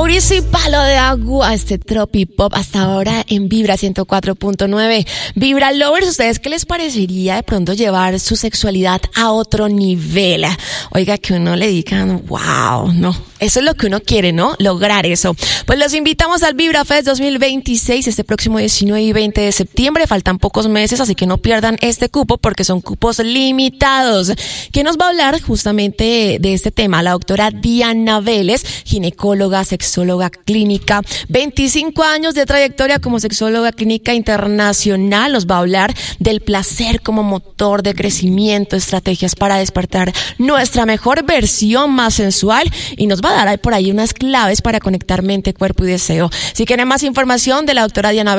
Mauricio y Palo de Agua, este tropipop hasta ahora en Vibra 104.9. Vibra Lovers, ¿ustedes qué les parecería de pronto llevar su sexualidad a otro nivel? Oiga, que uno le digan, wow, no, eso es lo que uno quiere, ¿no? Lograr eso. Pues los invitamos al Vibra Fest 2026 este próximo 19 y 20 de septiembre. Faltan pocos meses, así que no pierdan este cupo porque son cupos limitados. ¿Quién nos va a hablar justamente de este tema? La doctora Diana Vélez, ginecóloga, sexóloga clínica, 25 años de trayectoria como sexóloga clínica internacional. Nos va a hablar del placer como motor de crecimiento, estrategias para despertar nuestra mejor versión más sensual, y nos va a dar por ahí unas claves para conectar mente, cuerpo y deseo. Si quieren más información de la doctora Diana Vélez,